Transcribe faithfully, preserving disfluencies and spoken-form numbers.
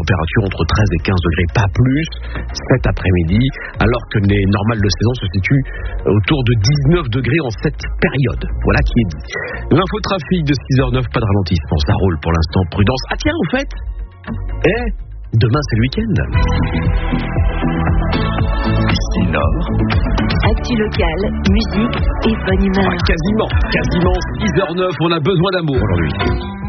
température entre treize et quinze degrés, pas plus, cet après-midi, alors que les normales de saison se situent autour de dix-neuf degrés en cette période. Voilà qui est dit. L'infotrafic de six heures neuf, pas de ralentissement, ça roule pour l'instant, prudence. Ah tiens, au fait, eh, demain c'est le week-end. Nord. Actu locale, musique et bonne humeur. Ah, quasiment, quasiment six heures neuf, on a besoin d'amour aujourd'hui.